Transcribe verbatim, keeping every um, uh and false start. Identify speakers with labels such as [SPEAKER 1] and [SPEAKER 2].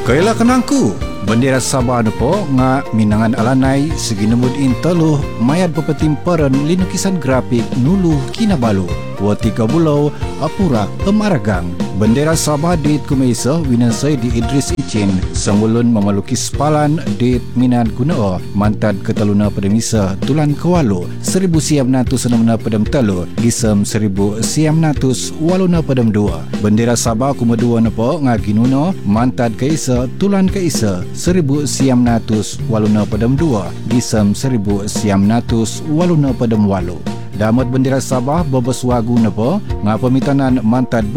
[SPEAKER 1] Kailah kenangku, bendera Sabah po nga minangan alanay segi numud in teluh mayad pepetimparan linukisan grafik nulu kinabalu. Wati kabulau apurak emaragang. Bendera Sabah dit kumaisa winansay di Idris Icin sangulun memelukis palan dit minan kunao mantad ketaluna pedemisa tulan kewalo seribu siam natus enamna pedem telu gisem seribu siam natus waluna pedem dua. Bendera Sabah kumedua nepo ngaginuno mantad kaisa tulan kaisa seribu siam natus waluna pedem dua gisem seribu siam natus waluna pedem walu. Damat bendera Sabah bebes wagu nepo nga pemitanan mantad